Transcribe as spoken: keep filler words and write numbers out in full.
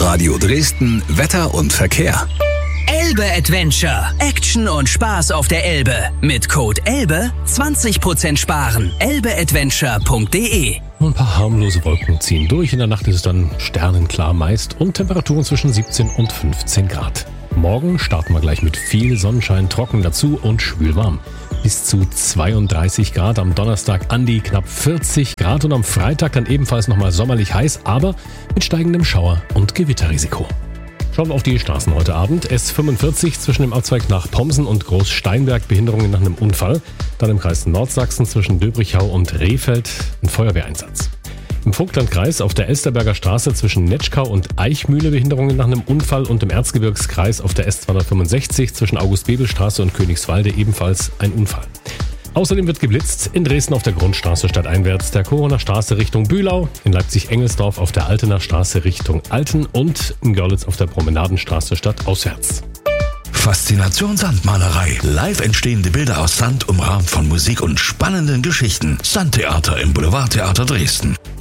Radio Dresden Wetter und Verkehr. Elbe Adventure. Action und Spaß auf der Elbe. Mit Code ELBE zwanzig Prozent sparen. elbe adventure punkt de. Ein paar harmlose Wolken ziehen durch. In der Nacht ist es dann sternenklar meist und Temperaturen zwischen siebzehn und fünfzehn Grad. Morgen starten wir gleich mit viel Sonnenschein, trocken dazu und schwülwarm. Bis zu zweiunddreißig Grad am Donnerstag, an die knapp vierzig Grad und am Freitag dann ebenfalls nochmal sommerlich heiß, aber mit steigendem Schauer- und Gewitterrisiko. Schauen wir auf die Straßen heute Abend. S fünfundvierzig zwischen dem Abzweig nach Pomsen und Großsteinberg, Behinderungen nach einem Unfall. Dann im Kreis Nordsachsen zwischen Döbrichau und Rehfeld ein Feuerwehreinsatz. Im Vogtlandkreis auf der Elsterberger Straße zwischen Netschkau und Eichmühle Behinderungen nach einem Unfall und im Erzgebirgskreis auf der S zweihundertfünfundsechzig zwischen August-Bebel-Straße und Königswalde ebenfalls ein Unfall. Außerdem wird geblitzt in Dresden auf der Grundstraße stadteinwärts, der Koroner Straße Richtung Bühlau, in Leipzig-Engelsdorf auf der Altener Straße Richtung Alten und in Görlitz auf der Promenadenstraße stadtauswärts. Faszination Sandmalerei. Live entstehende Bilder aus Sand, umrahmt von Musik und spannenden Geschichten. Sandtheater im Boulevardtheater Dresden.